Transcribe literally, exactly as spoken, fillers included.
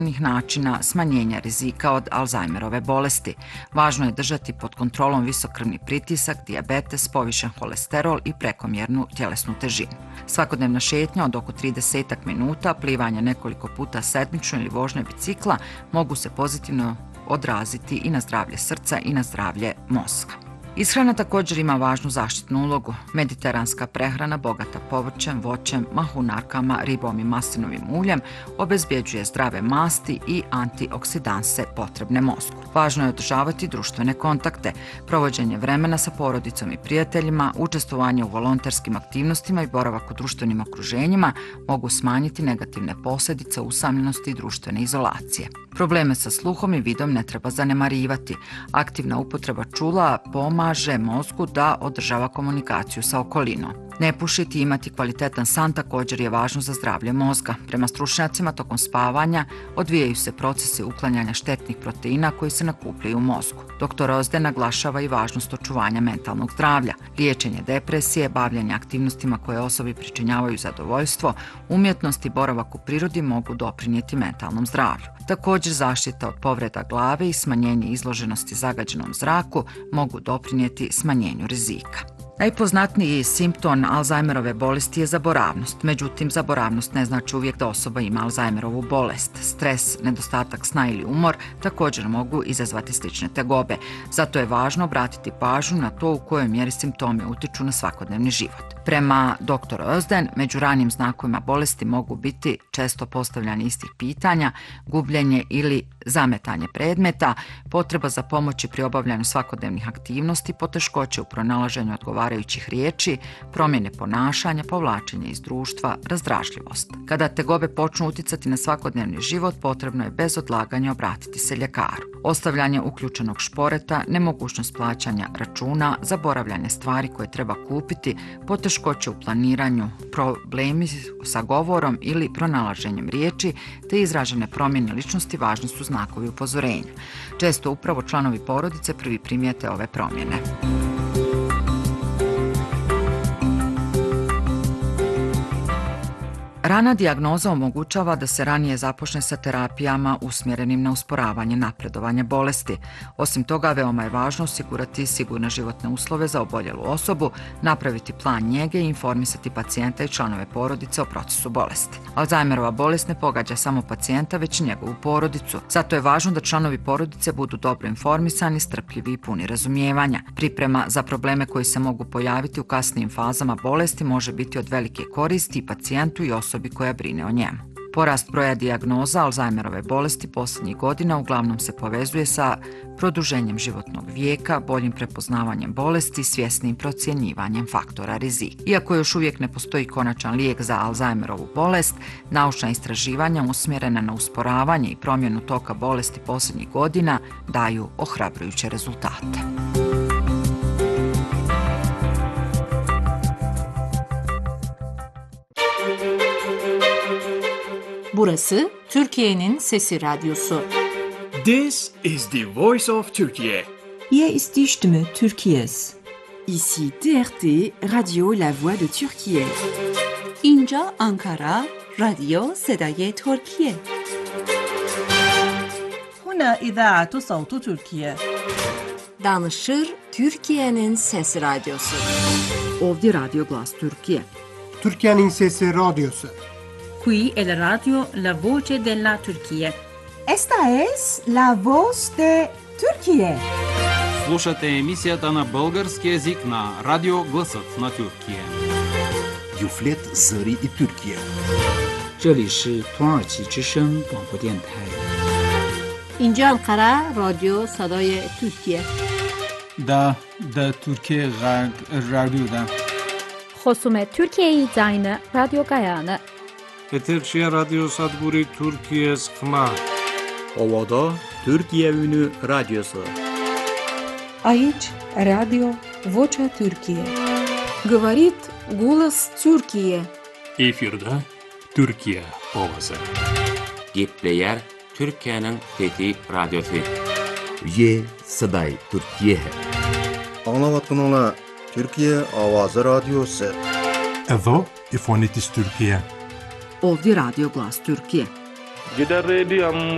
načina smanjenja rizika od Alzheimerove bolesti. Važno je držati pod kontrolom visok krvni pritisak, dijabetes, povišen holesterol i prekomjernu tjelesnu težinu. Svakodnevna šetnja od oko trideset minuta, plivanje nekoliko puta sedmično ili vožnja bicikla mogu se pozitivno odraziti i na zdravlje srca i na zdravlje mozga. Ishrana također ima važnu zaštitnu ulogu. Mediteranska prehrana bogata povrćem, voćem, mahunarkama, ribom i maslinovim uljem obezbjeđuje zdrave masti i antioksidanse potrebne mozgu. Važno je održavati društvene kontakte, provođenje vremena sa porodicom i prijateljima, učestvovanje u volonterskim aktivnostima i boravak u društvenim okruženjima mogu smanjiti negativne posljedice usamljenosti i društvene izolacije. Probleme sa sluhom i vidom ne treba zanemarivati. Aktivna upotreba čula pomaže mozgu da održava komunikaciju sa okolinom. Ne pušiti i imati kvalitetan san također je važno za zdravlje mozga. Prema stručnjacima, tokom spavanja odvijaju se procesi uklanjanja štetnih proteina koji se nakupljaju u mozgu. doktor Ozden naglašava i važnost očuvanja mentalnog zdravlja. Liječenje depresije, bavljanje aktivnostima koje osobi pričinjavaju zadovoljstvo, umjetnost i boravak u prirodi mogu doprinijeti mentalnom zdravlju. Također, zaštita od povreda glave i smanjenje izloženosti zagađenom zraku mogu doprinijeti smanjenju rizika. Najpoznatniji simptom Alzheimerove bolesti je zaboravnost. Međutim, zaboravnost ne znači uvijek da osoba ima Alzheimerovu bolest. Stres, nedostatak sna ili umor također mogu izazvati slične tegobe. Zato je važno obratiti pažnju na to u kojoj mjeri simptomi utiču na svakodnevni život. Prema doktor Ozden, među ranim znakovima bolesti mogu biti često postavljanje istih pitanja, gubljenje ili zametanje predmeta, potreba za pomoći pri obavljanju svakodnevnih aktivnosti, poteškoće u pronalaženju odgovarajućih riječi, promjene ponašanja, povlačenje iz društva, razdražljivost. Kada tegobe počnu utjecati na svakodnevni život, potrebno je bez odlaganja obratiti se ljekaru. Ostavljanje uključenog šporeta, nemogućnost plaćanja računa, zaboravljanje stvari koje treba kupiti, poteškoće u planiranju, problemi sa govorom ili pronalaženjem riječi te izražene promjene ličnosti važni su znakovi upozorenja. Često upravo članovi porodice prvi primijete ove promjene. Rana dijagnoza omogućava da se ranije započne sa terapijama usmjerenim na usporavanje napredovanja bolesti. Osim toga, veoma je važno osigurati sigurne životne uslove za oboljelu osobu, napraviti plan njege i informisati pacijenta i članove porodice o procesu bolesti. Alzheimerova bolest ne pogađa samo pacijenta, već i njegovu porodicu. Zato je važno da članovi porodice budu dobro informisani, strpljivi i puni razumijevanja. Priprema za probleme koji se mogu pojaviti u kasnijim fazama bolesti može biti od velike koristi i pacijentu i osobi koja brine o njemu. Porast broja dijagnoza Alzheimerove bolesti posljednjih godina uglavnom se povezuje sa produženjem životnog vijeka, boljim prepoznavanjem bolesti, svjesnim procjenjivanjem faktora rizika. Iako još uvijek ne postoji konačan lijek za Alzheimerovu bolest, naučna istraživanja usmjerena na usporavanje i promjenu toka bolesti posljednjih godina daju ohrabrujuće rezultate. Burası Türkiye'nin Sesi Radyosu. This is the voice of Turkey. Hier ist die Stimme Türkiye's. Ici T R T, Radio La Voix de Türkiye. اینجا Ankara, Radio صدای ترکیه. هنا إذاعة صوت تركيا. Danışır Türkiye'nin Sesi Radyosu. Ovdje Radio Glas Türkiye. Türkiye'nin Sesi Radyosu. Qui è la radio La Voce della Turchia. Esta es La Voz de Turquie. Слушате емисията на български език на Радио Гласът на Тюркия. Юфлет Зари и Тюркия. 这里是土耳其之声广播电台。 اینجا انقره رادیو صدای ترکیه. دا دا ترکیه غرب رادیو دا. خصوم ترکیه زاین رادیو گایانه. Eterçiye Radyo Sadburi Türkiye Skma. Ovada Türkiye Ünü Radyosu. Aici Radio Vocea Türkiye. Говорит голос Türkiye. Efirde Türkiye ovası. Gepleyer Türkiye'nin Fethi Radyosu. Ye Saday Türkiye. Anlavatkanlar Türkiye Avazı Radyosu. Evo İfonitis Türkiye. Ovdje Radio Glas Türkiye. Gider Radio